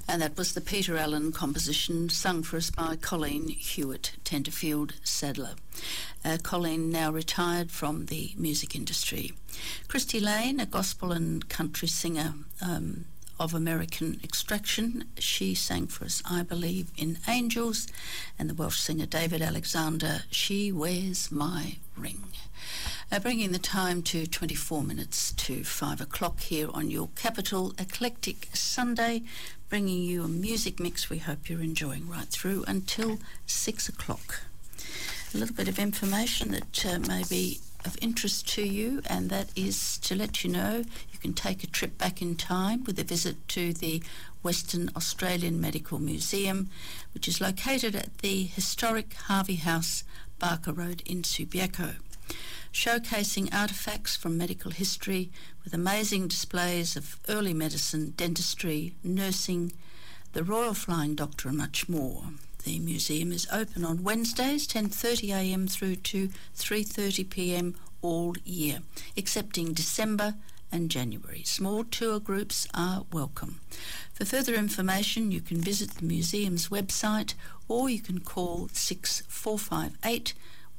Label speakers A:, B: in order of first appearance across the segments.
A: And that was the Peter Allen composition sung for us by Colleen Hewitt Tenterfield Sadler. Colleen now retired from the music industry. Christy Lane, a gospel and country singer of American extraction. She sang for us, I Believe in Angels, and the Welsh singer David Alexander, She Wears My Ring. Bringing the time to 24 minutes to 5 o'clock here on your Capital Eclectic Sunday, bringing you a music mix we hope you're enjoying right through until 6 o'clock. A little bit of information that may be of interest to you, and that is to let you know you can take a trip back in time with a visit to the Western Australian Medical Museum, which is located at the historic Harvey House, Barker Road in Subiaco, showcasing artefacts from medical history with amazing displays of early medicine, dentistry, nursing, the Royal Flying Doctor and much more. The museum is open on Wednesdays 10:30am through to 3:30pm all year, excepting December and January. Small tour groups are welcome. For further information, you can visit the museum's website or you can call 6458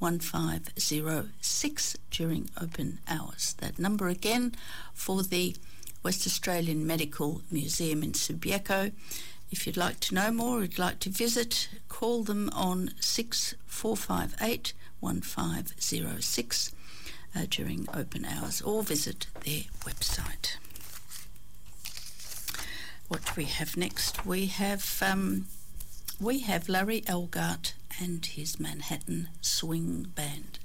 A: 1506 during open hours. That number again for the West Australian Medical Museum in Subiaco. If you'd like to know more or you'd like to visit, call them on 6458 1506 during open hours or visit their website. What do we have next? We have Larry Elgart and his Manhattan Swing Band.